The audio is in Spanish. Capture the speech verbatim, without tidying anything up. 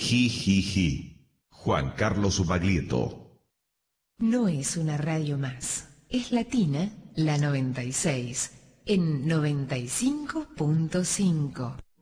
Jijiji. Juan Carlos Baglietto. No es una radio más. Es Latina, la noventa y seis, en noventa y cinco punto cinco.